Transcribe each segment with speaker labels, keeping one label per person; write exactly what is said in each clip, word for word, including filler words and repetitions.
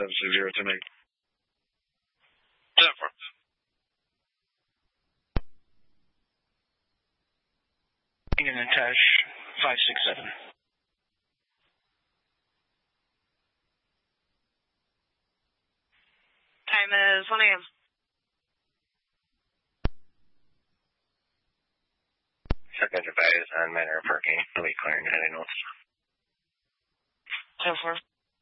Speaker 1: seven six zero ten eight.
Speaker 2: ten four.
Speaker 3: And Natesh, five six seven.
Speaker 4: Time is one a.m.
Speaker 5: Second advise on minor parking. Wait, clearing heading north.
Speaker 4: ten four.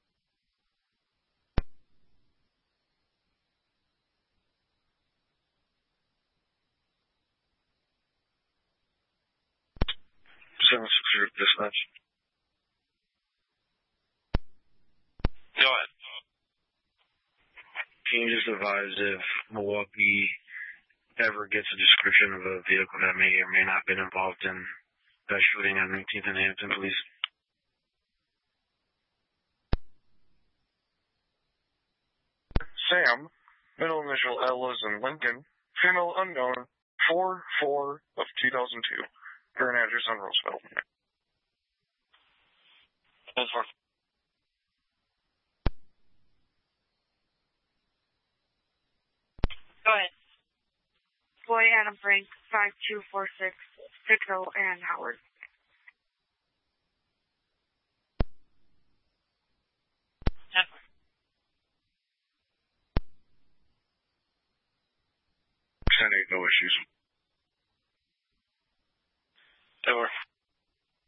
Speaker 1: seven six zero dispatch.
Speaker 2: Go ahead.
Speaker 1: Can you just advise if Milwaukee ever gets a description of a vehicle that may or may not have been involved in that shooting at nineteenth and Hampton, please?
Speaker 6: Sam, middle initial L is in Lincoln, female unknown, four four of two thousand two. Current address on Roosevelt.
Speaker 2: ten four.
Speaker 4: Go ahead. Boy Adam Frank, five two four six, Pico and Howard.
Speaker 2: ten four.
Speaker 1: ten eight, no issues.